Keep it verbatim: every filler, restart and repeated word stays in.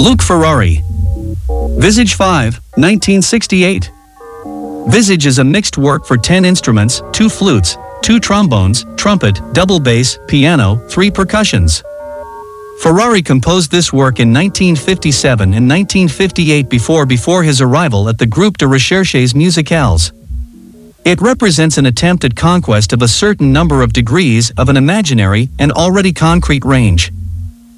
Luke Ferrari. Visage five, nineteen sixty-eight. Visage is a mixed work for ten instruments, two flutes, two trombones, trumpet, double bass, piano, three percussions. Ferrari composed this work in nineteen fifty-seven and nineteen fifty-eight before before his arrival at the Groupe de Recherches Musicales. It represents an attempt at conquest of a certain number of degrees of an imaginary and already concrete range.